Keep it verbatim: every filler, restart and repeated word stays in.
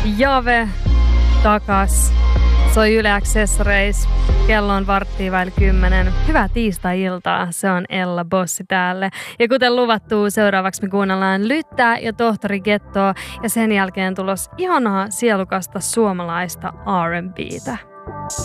Jave takas. Soi Yle Accessoreis. Kello on varttia vaille kymmenen. Hyvää tiistai-iltaa. Se on Ella Bossi täällä. Ja kuten luvattu, seuraavaksi me kuunnellaan Lyttää ja Tohtori Gettoa. Ja sen jälkeen tulos ihanaa sielukasta suomalaista R and B:tä.